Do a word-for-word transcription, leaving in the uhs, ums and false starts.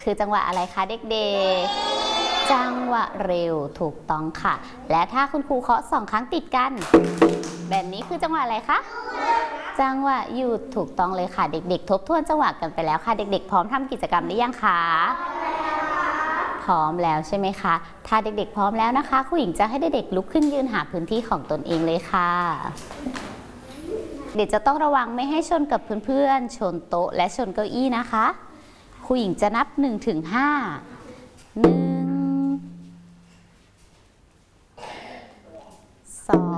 คือจังหวะอะไรคะเด็กๆจังหวะเร็วถูกต้องค่ะและถ้าคุณครูเคาะสองครั้งติดกันแบบนี้คือจังหวะอะไรคะจังหวะหยุดถูกต้องเลยค่ะเด็กๆทบทวนจังหวะกันไปแล้วค่ะเด็กๆพร้อมทำกิจกรรมหรือยังคะพร้อมแล้วใช่ไหมคะถ้าเด็กๆพร้อมแล้วนะคะครูหญิงจะให้เด็กๆลุกขึ้นยืนหาพื้นที่ของตนเองเลยค่ะเด็กจะต้องระวังไม่ให้ชนกับเพื่อนๆชนโต๊ะและชนเก้าอี้นะคะครูหญิงจะนับหนึ่งถึงห้าหนึ่งสอง